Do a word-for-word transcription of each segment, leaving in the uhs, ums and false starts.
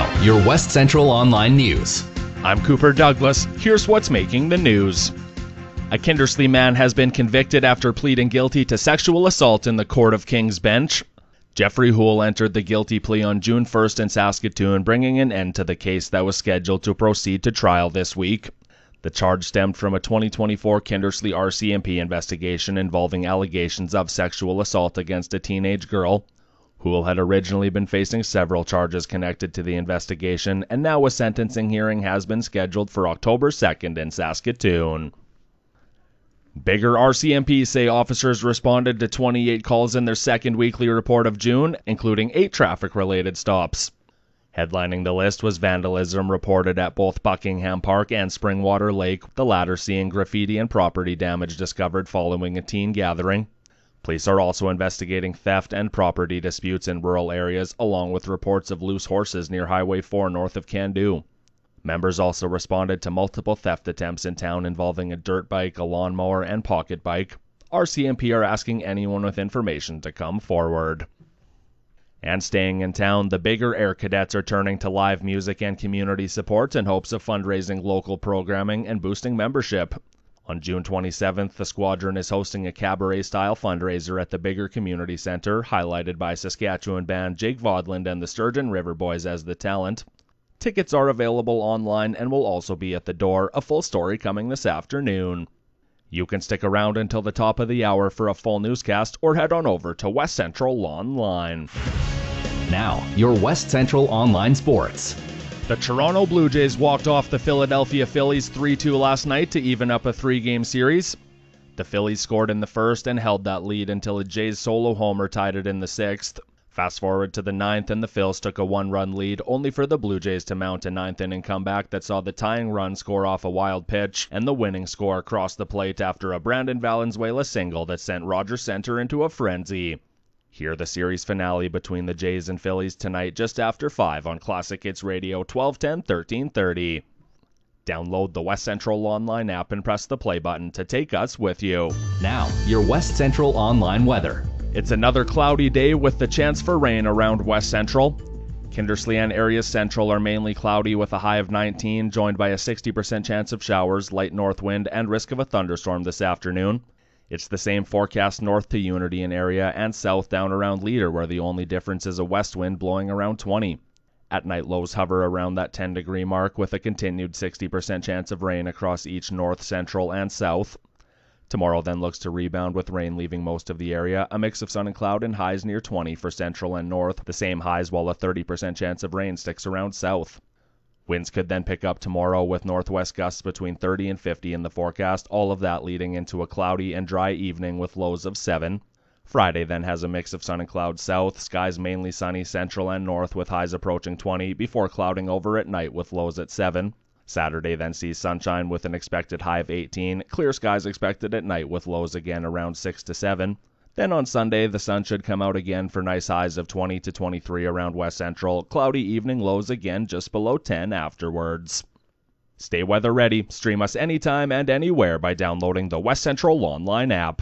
Now, your West Central Online News. I'm Cooper Douglas. Here's what's making the news. A Kindersley man has been convicted after pleading guilty to sexual assault in the Court of King's Bench. Jeffrey Houle entered the guilty plea on June first in Saskatoon, bringing an end to the case that was scheduled to proceed to trial this week. The charge stemmed from a twenty twenty-four Kindersley R C M P investigation involving allegations of sexual assault against a teenage girl. Houle had originally been facing several charges connected to the investigation, and now a sentencing hearing has been scheduled for October second in Saskatoon. Bigger R C M Ps say officers responded to twenty-eight calls in their second weekly report of June, including eight traffic-related stops. Headlining the list was vandalism reported at both Buckingham Park and Springwater Lake, the latter seeing graffiti and property damage discovered following a teen gathering. Police are also investigating theft and property disputes in rural areas, along with reports of loose horses near Highway four north of Candu. Members also responded to multiple theft attempts in town involving a dirt bike, a lawnmower, and pocket bike. R C M P are asking anyone with information to come forward. And staying in town, the Bigger Air Cadets are turning to live music and community support in hopes of fundraising local programming and boosting membership. On June twenty-seventh, the squadron is hosting a cabaret-style fundraiser at the Bigger Community Centre, highlighted by Saskatchewan band Jake Vodland and the Sturgeon River Boys as the talent. Tickets are available online and will also be at the door, a full story coming this afternoon. You can stick around until the top of the hour for a full newscast or head on over to West Central Online. Now, your West Central Online Sports. The Toronto Blue Jays walked off the Philadelphia Phillies three two last night to even up a three-game series. The Phillies scored in the first and held that lead until a Jays solo homer tied it in the sixth. Fast forward to the ninth, and the Phils took a one-run lead, only for the Blue Jays to mount a ninth-inning comeback that saw the tying run score off a wild pitch and the winning score cross the plate after a Brandon Valenzuela single that sent Roger Center into a frenzy. Hear the series finale between the Jays and Phillies tonight just after five on Classic Hits Radio twelve ten, thirteen thirty. Download the West Central Online app and press the play button to take us with you. Now, your West Central Online weather. It's another cloudy day with the chance for rain around West Central. Kindersley and area central are mainly cloudy with a high of nineteen, joined by a sixty percent chance of showers, light north wind, and risk of a thunderstorm this afternoon. It's the same forecast north to Unity and area and south down around Leader, where the only difference is a west wind blowing around twenty. At night, lows hover around that ten degree mark with a continued sixty percent chance of rain across each north, central, and south. Tomorrow then looks to rebound with rain leaving most of the area, a mix of sun and cloud and highs near twenty for central and north, the same highs while a thirty percent chance of rain sticks around south. Winds could then pick up tomorrow with northwest gusts between thirty and fifty in the forecast, all of that leading into a cloudy and dry evening with lows of seven. Friday then has a mix of sun and clouds south, skies mainly sunny central and north with highs approaching twenty before clouding over at night with lows at seven. Saturday then sees sunshine with an expected high of eighteen, clear skies expected at night with lows again around six to seven. Then on Sunday, the sun should come out again for nice highs of twenty to twenty-three around West Central, cloudy evening lows again just below ten afterwards. Stay weather ready. Stream us anytime and anywhere by downloading the West Central Online app.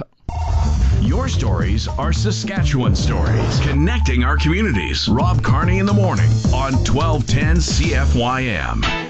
Your stories are Saskatchewan stories, connecting our communities. Rob Carney in the morning on twelve ten C F Y M.